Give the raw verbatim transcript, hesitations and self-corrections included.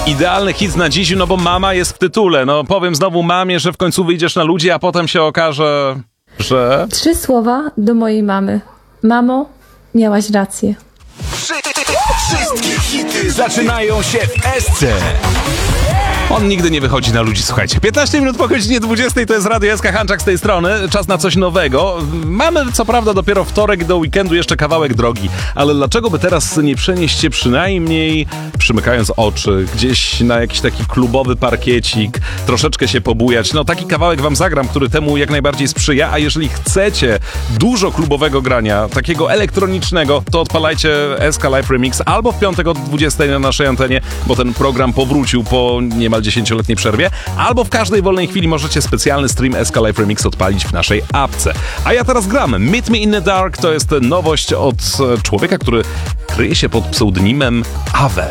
Idealny hit na dziś, no bo mama jest w tytule. No powiem znowu mamie, że w końcu wyjdziesz na ludzi, a potem się okaże, że... Trzy słowa do mojej mamy. Mamo, miałaś rację. Wszystkie hity zaczynają się w Esce. On nigdy nie wychodzi na ludzi, słuchajcie. piętnaście minut po godzinie dwudziestej to jest Radio S K, Hanczak z tej strony. Czas na coś nowego. Mamy co prawda dopiero wtorek, do weekendu jeszcze kawałek drogi, ale dlaczego by teraz nie przenieść się przynajmniej, przymykając oczy, gdzieś na jakiś taki klubowy parkiecik, troszeczkę się pobujać. No taki kawałek wam zagram, który temu jak najbardziej sprzyja, a jeżeli chcecie dużo klubowego grania, takiego elektronicznego, to odpalajcie S K Live Remix albo w piątek o dwudziestej na naszej antenie, bo ten program powrócił po niemal dziesięcioletniej przerwie, albo w każdej wolnej chwili możecie specjalny stream S K Live Remix odpalić w naszej apce. A ja teraz gram Meet Me in the Dark, to jest nowość od człowieka, który kryje się pod pseudonimem Avel.